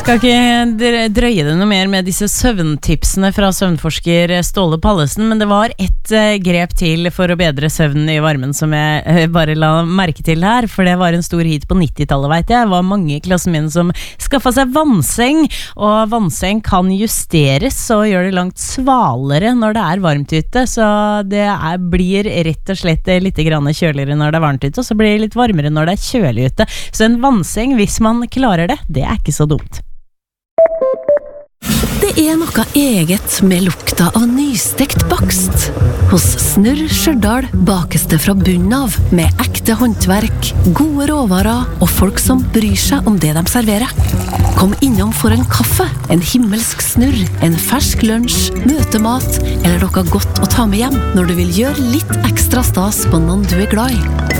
Skal ikke drøye det noe mer med disse søvntipsene fra søvnforsker Ståle Pallesen, men det var ett grep til for å bedre søvnen i varmen som jeg bare la merke til her, for det var en stor hit på 90-tallet, vet jeg. Det var mange i klassen min som skaffet seg vannseng, og vannseng kan justeres og gjøre det langt svalere når det er varmt ute, så det blir rett og slett litt grann kjøligere når det er varmt ute, og så blir det litt varmere når det er kjølig ute. Så en vannseng, hvis man klarer det, det er ikke så dumt. Det er noe eget med lukta av nystekt bakst. Hos Snurr Stjørdal bakes det fra bunnen av, med ekte håndverk, gode råvarer og folk som bryr seg om det de serverer. Kom innom for en kaffe, en himmelsk snurr, en fersk lunsj, møtemat eller noe godt å ta med hjem når du vil gjøre litt ekstra stas på noen du er glad i.